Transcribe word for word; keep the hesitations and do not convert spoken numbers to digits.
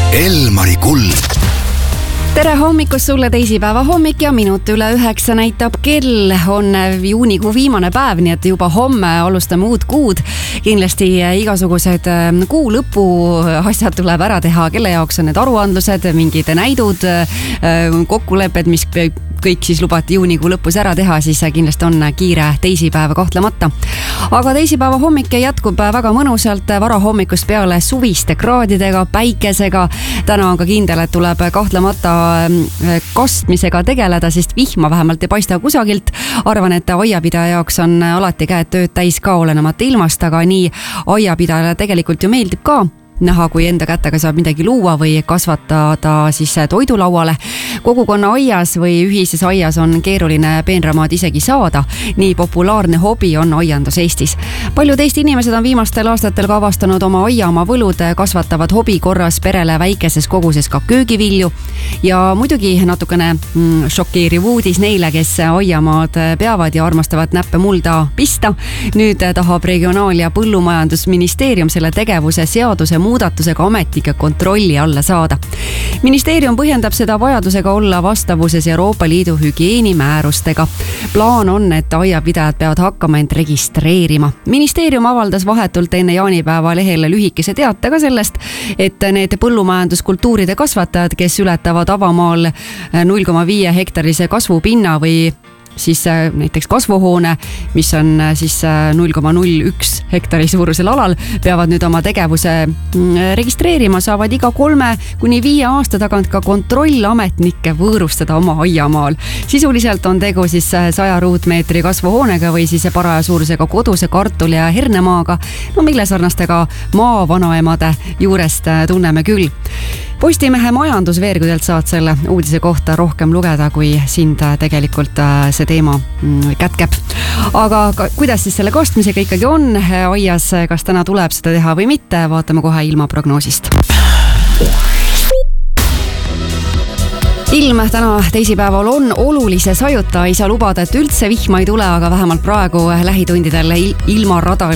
Elmari kuld. Tere hommikust sulle, teisipäeva hommik ja minut üle üheksa näitab kell. On juunikuu viimane päev, nii et juba homme alustame uut kuud. Kindlasti igasugused kuu lõpu asjad tuleb ära teha, kelle jaoks on need aruandlused, mingid näidud, kokkulepped, mis kõik siis lubati juunikuu lõpus ära teha, siis kindlasti on kiire teisipäev kahtlemata. Aga teisipäeva hommik jätkub väga mõnusalt varahommikust peale suviste kraadidega, päikesega. Täna on ka kindel, et tuleb kahtlemata kastmisega tegeleda, sest vihma vähemalt ei paista kusagilt. Arvan, et aiapidaja jaoks on alati käed tööd täis ka olenemata ilmast, aga nii aiapidajale tegelikult ju meeldib ka näha, kui enda kätega saab midagi luua või kasvatada siis toidulauale. Kogukonna aias või ühises aias on keeruline peenramaad isegi saada. Nii populaarne hobi on aiandus Eestis. Paljud Eesti inimesed on viimastel aastatel ka avastanud oma aiamaa võlud, kasvatavad hobi korras perele väikeses koguses ka köögivilju. Ja muidugi natukene mm, šokeeriv uudis neile, kes aiamaad peavad ja armastavad näppe mulda pista. Nüüd tahab Regionaal- ja Põllumajandusministeerium selle tegevuse seaduse muudatusega ametnike kontrolli alla saada. Ministeerium põhjendab seda vajadusega olla vastavuses Euroopa Liidu hügieenimäärustega. Plaan on, et aiapidajad peavad hakkama end registreerima. Ministeerium avaldas vahetult enne jaanipäeva lehele lühikese teate ka sellest, et need põllumajanduskultuuride kasvatajad, kes ületavad avamaal null koma viis hektarise kasvupinna või siis näiteks kasvuhoone, mis on siis null koma null üks hektari suurusel alal, peavad nüüd oma tegevuse registreerima, saavad iga kolme kuni viie aasta tagant ka kontrollametnikke võõrustada oma aiamaal. Sisuliselt on tegu siis saja ruutmeetri kasvuhoonega või siis paraja suurusega koduse kartuli ja hernemaaga, no mille sarnastega maa vanaemade juurest tunneme küll. Postimehe majandusveergudelt saad selle uudise kohta rohkem lugeda, kui sind tegelikult see teema kätkeb. Aga kuidas siis selle kastmisega ikkagi on aias, kas täna tuleb seda teha või mitte, vaatame kohe ilmaprognoosist. Ilm täna teisipäeval on olulise sajuta, ei saa lubada, et üldse vihma ei tule, aga vähemalt praegu lähitundidel ilmaradar